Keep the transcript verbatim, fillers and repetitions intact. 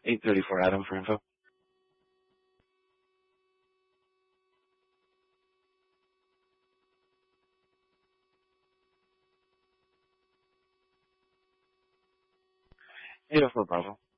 eight thirty-four Adam for info. eight oh four Bravo.